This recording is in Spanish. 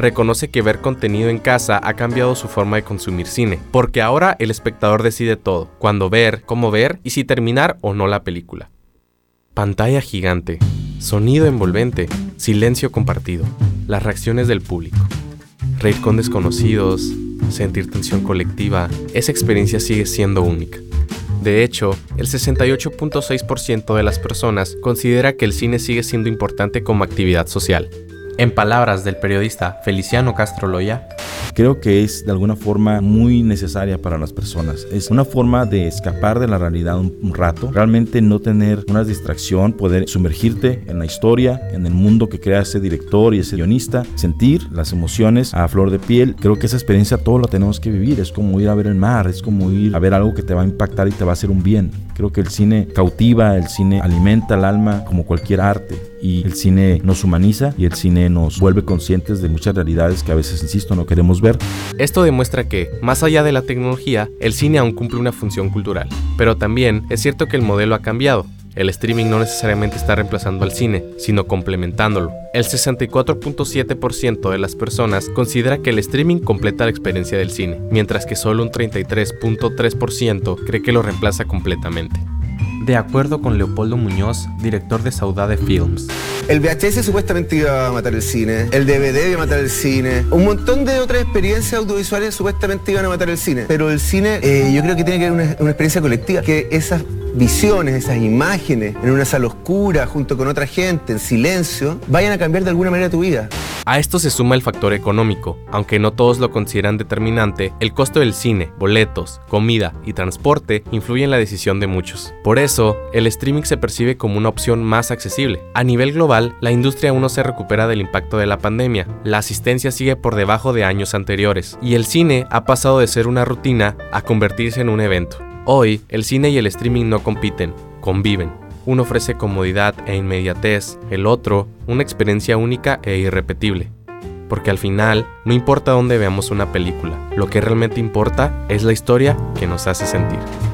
reconoce que ver contenido en casa ha cambiado su forma de consumir cine, porque ahora el espectador decide todo, cuándo ver, cómo ver y si terminar o no la película. Pantalla gigante, sonido envolvente, silencio compartido, las reacciones del público. Reír con desconocidos, sentir tensión colectiva, esa experiencia sigue siendo única. De hecho, el 68.6% de las personas considera que el cine sigue siendo importante como actividad social. En palabras del periodista Feliciano Castro Loya, creo que es de alguna forma muy necesaria para las personas. Es una forma de escapar de la realidad un rato, realmente no tener una distracción, poder sumergirte en la historia, en el mundo que crea ese director y ese guionista, sentir las emociones a flor de piel. Creo que esa experiencia todos la tenemos que vivir. Es como ir a ver el mar, es como ir a ver algo que te va a impactar y te va a hacer un bien. Creo que el cine cautiva, el cine alimenta el alma como cualquier arte. Y el cine nos humaniza y el cine nos vuelve conscientes de muchas realidades que a veces, insisto, no queremos ver. Esto demuestra que, más allá de la tecnología, el cine aún cumple una función cultural. Pero también es cierto que el modelo ha cambiado. El streaming no necesariamente está reemplazando al cine, sino complementándolo. El 64.7% de las personas considera que el streaming completa la experiencia del cine, mientras que solo un 33.3% cree que lo reemplaza completamente. De acuerdo con Leopoldo Muñoz, director de Saudade Films. El VHS supuestamente iba a matar el cine, el DVD iba a matar el cine, un montón de otras experiencias audiovisuales supuestamente iban a matar el cine, pero el cine yo creo que tiene que haber una experiencia colectiva, que esas visiones, esas imágenes en una sala oscura junto con otra gente, en silencio, vayan a cambiar de alguna manera tu vida. A esto se suma el factor económico. Aunque no todos lo consideran determinante, el costo del cine, boletos, comida y transporte influye en la decisión de muchos. Por eso, el streaming se percibe como una opción más accesible. A nivel global, la industria aún no se recupera del impacto de la pandemia. La asistencia sigue por debajo de años anteriores, y el cine ha pasado de ser una rutina a convertirse en un evento. Hoy, el cine y el streaming no compiten, conviven. Uno ofrece comodidad e inmediatez, el otro, una experiencia única e irrepetible. Porque al final, no importa dónde veamos una película, lo que realmente importa es la historia que nos hace sentir.